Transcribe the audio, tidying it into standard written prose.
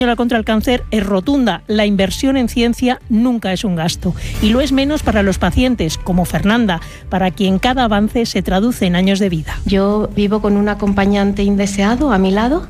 contra el cáncer es rotunda. La inversión en ciencia nunca es un gasto. Y lo es menos para los pacientes, como Fernanda, para quien cada avance se traduce en años de vida. Yo vivo con un acompañante indeseado a mi lado